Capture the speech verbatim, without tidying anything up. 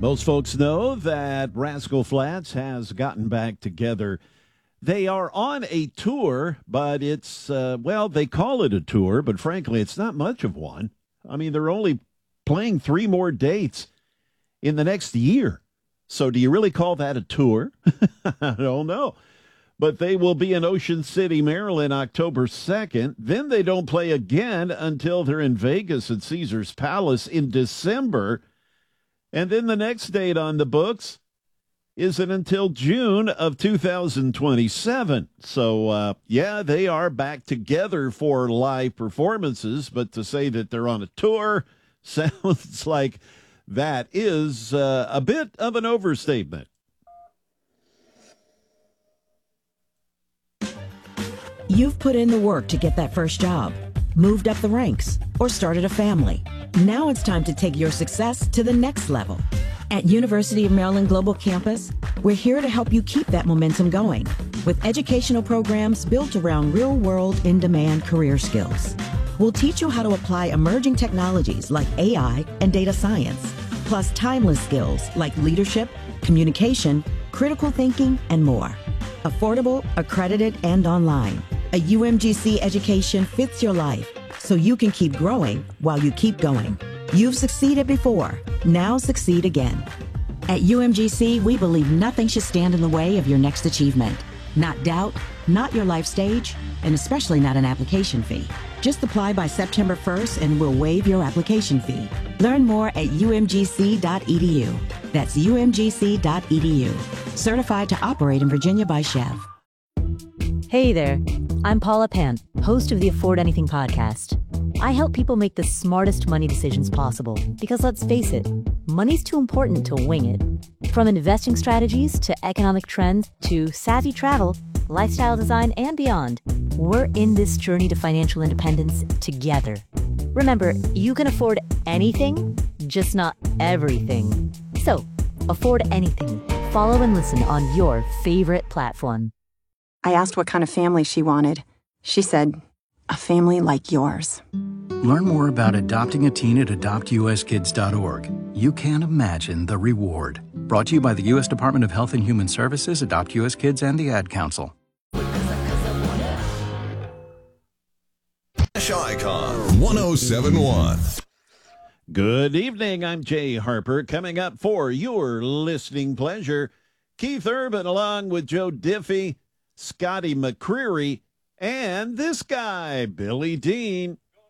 Most folks know that Rascal Flatts has gotten back together. They are on a tour, but it's, uh, well, they call it a tour, but frankly, it's not much of one. I mean, they're only playing three more dates in the next year. So do you really call that a tour? I don't know. But they will be in Ocean City, Maryland, October second. Then they don't play again until they're in Vegas at Caesars Palace in December. And then the next date on the books isn't until June of two thousand twenty-seven. So, uh, yeah, they are back together for live performances, but to say that they're on a tour sounds like that is uh, a bit of an overstatement. You've put in the work to get that first job, moved up the ranks, or started a family. Now it's time to take your success to the next level. At University of Maryland Global Campus, we're here to help you keep that momentum going with educational programs built around real-world, in-demand career skills. We'll teach you how to apply emerging technologies like A I and data science, plus timeless skills like leadership, communication, critical thinking, and more. Affordable, accredited, and online. A U M G C education fits your life, so you can keep growing while you keep going. You've succeeded before. Now succeed again. At U M G C, we believe nothing should stand in the way of your next achievement. Not doubt, not your life stage, and especially not an application fee. Just apply by September first and we'll waive your application fee. Learn more at U M G C dot E D U. That's U M G C dot E D U. Certified to operate in Virginia by Chev. Hey there, I'm Paula Pan, host of the Afford Anything podcast. I help people make the smartest money decisions possible because let's face it, money's too important to wing it. From investing strategies to economic trends to savvy travel, lifestyle design, and beyond, we're in this journey to financial independence together. Remember, you can afford anything, just not everything. So, afford anything. Follow and listen on your favorite platform. I asked what kind of family she wanted. She said, a family like yours. Learn more about adopting a teen at adopt U S kids dot org. You can't imagine the reward. Brought to you by the U S Department of Health and Human Services, Adopt U S Kids, and the Ad Council. Icon one oh seven point one. Good evening. I'm Jay Harper. Coming up for your listening pleasure, Keith Urban along with Joe Diffie, Scotty McCreery, and this guy, Billy Dean.